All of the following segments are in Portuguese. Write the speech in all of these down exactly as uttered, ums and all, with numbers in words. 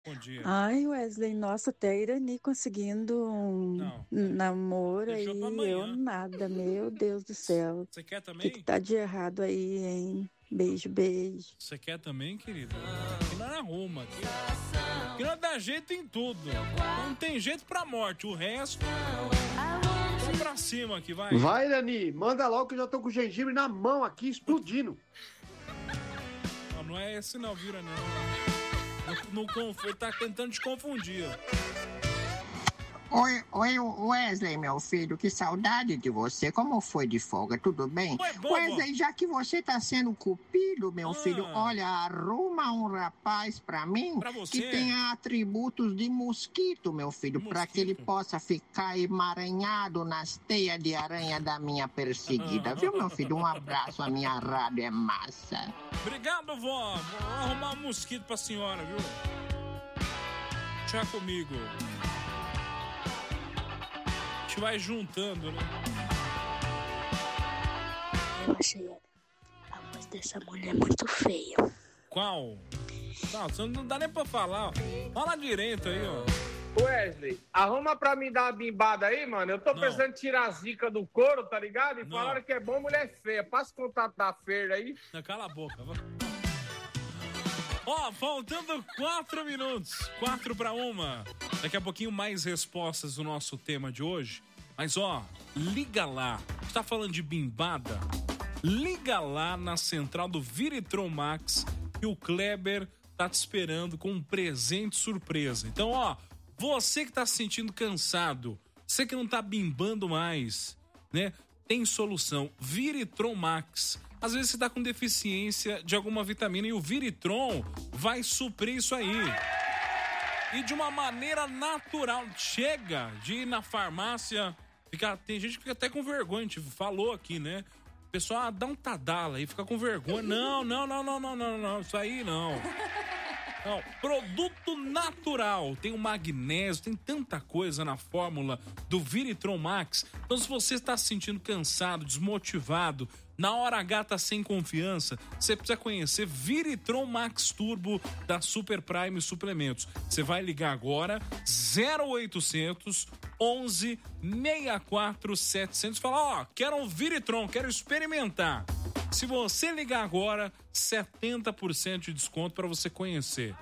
Bom dia. Ai, Wesley, nossa, até a Irani conseguindo um Não. namoro Deixou pra aí, amanhã. eu nada, meu Deus do céu. Você quer O que, também? que tá de errado aí, hein? Beijo, beijo. Você quer também, querido? Aqui não arruma. Aqui, aqui não dá jeito em tudo. Não tem jeito pra morte. O resto, vamos pra cima aqui, vai. Vai, Irani, manda logo que eu já tô com o gengibre na mão aqui, explodindo. Não, não é esse não, vira não. Não, não, ele tá tentando te confundir. Oi, oi, Wesley, meu filho, que saudade de você. Como foi de folga? Tudo bem? Oi, bobo. Wesley, já que você tá sendo cupido, meu Ah. filho, olha, arruma um rapaz pra mim Pra você? que tenha atributos de mosquito, meu filho, pra que ele possa ficar emaranhado nas teias de aranha da minha perseguida. Viu, meu filho? Um abraço, a minha rádio é massa. Obrigado, vó. Vou arrumar um mosquito pra senhora, viu? Tchau comigo. A gente vai juntando, né? Eu achei a voz dessa mulher muito feia. Qual? Não, você não dá nem pra falar. Ó. Fala direito aí, ó. Wesley, arruma pra mim dar uma bimbada aí, mano. Eu tô Não. pensando em tirar a zica do couro, tá ligado? E Não. falaram que é bom mulher feia. Passa o contato da feira aí. Não, cala a boca. Vai. Ó, faltando quatro minutos. Quatro pra uma. Daqui a pouquinho mais respostas do nosso tema de hoje. Mas, ó, liga lá. Você tá falando de bimbada? Liga lá na central do Viritron Max que o Kleber tá te esperando com um presente surpresa. Então, ó, você que tá se sentindo cansado, você que não tá bimbando mais, né? Tem solução. Viritron Max. Às vezes você tá com deficiência de alguma vitamina e o Viritron vai suprir isso aí. E de uma maneira natural. Chega de ir na farmácia. Fica, tem gente que fica até com vergonha. A gente falou aqui, né? O pessoal ah, dá um tadala aí, fica com vergonha. Não, não, não, não, não, não, não. Isso aí não. Não, produto natural, tem o magnésio, tem tanta coisa na fórmula do Viritron Max. Então se você está se sentindo cansado, desmotivado, na hora H tá sem confiança, você precisa conhecer Viritron Max Turbo da Super Prime Suplementos. Você vai ligar agora, zero oitocentos, onze, sessenta e quatro, setecentos, e falar, ó, quero um Viritron, quero experimentar. Se você ligar agora, setenta por cento de desconto para você conhecer.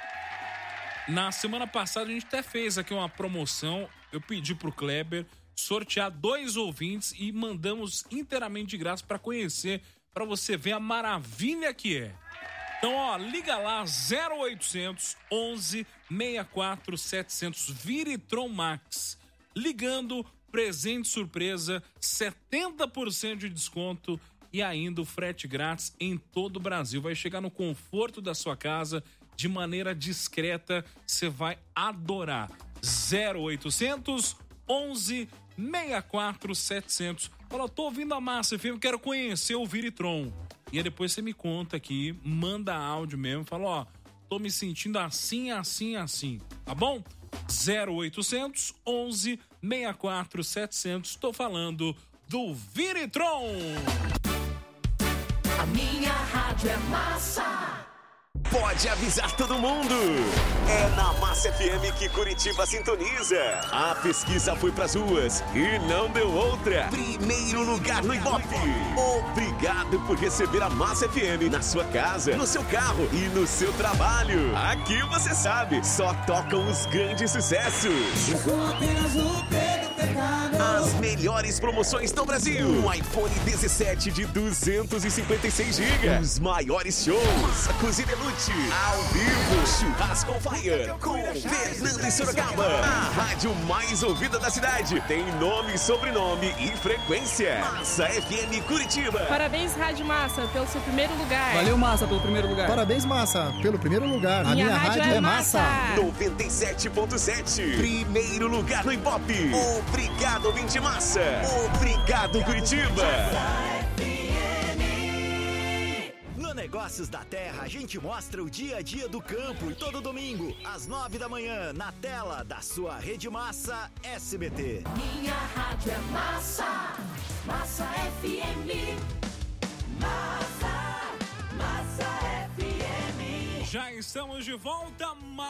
Na semana passada a gente até fez aqui uma promoção. Eu pedi pro Kleber sortear dois ouvintes e mandamos inteiramente de graça para conhecer, para você ver a maravilha que é. Então, ó, liga lá, zero oitocentos, onze, sessenta e quatro, setecentos, Viritron Max. Ligando, presente surpresa, setenta por cento de desconto e ainda o frete grátis em todo o Brasil. Vai chegar no conforto da sua casa de maneira discreta. Você vai adorar. zero oitocentos, onze, sessenta e quatro, setecentos. Fala, tô ouvindo a Massa F M, quero conhecer o Viritron. E aí depois você me conta aqui, manda áudio mesmo. Fala, ó, tô me sentindo assim, assim, assim. Tá bom? zero oitocentos, onze, sessenta e quatro, setecentos. Tô falando do Viritron. A minha rádio é massa. Pode avisar todo mundo. É na Massa F M que Curitiba sintoniza. A pesquisa foi pras ruas e não deu outra. Primeiro lugar no Ibope. Obrigado por receber a Massa F M na sua casa, no seu carro e no seu trabalho. Aqui você sabe, só tocam os grandes sucessos. Apenas o Pedro Pecado. As melhores promoções do Brasil. Um iPhone dezessete de duzentos e cinquenta e seis gigas. Os maiores shows. Cozinha Lute. Ao vivo. Churrasco on Fire. Com Fernando e Sorocaba. A rádio mais ouvida da cidade. Tem nome, sobrenome e frequência. Massa F M Curitiba. Parabéns, Rádio Massa, pelo seu primeiro lugar. Valeu, Massa, pelo primeiro lugar. Parabéns, Massa, pelo primeiro lugar. Minha A minha rádio rádio é é Massa. noventa e sete ponto sete. Primeiro lugar no Ibope. Obrigado, ouvinte Massa. Obrigado, Curitiba. No Negócios da Terra, a gente mostra o dia a dia do campo. Todo domingo, às nove da manhã, na tela da sua Rede Massa S B T. Minha rádio é massa. Massa F M. Massa. Massa F M. Já estamos de volta.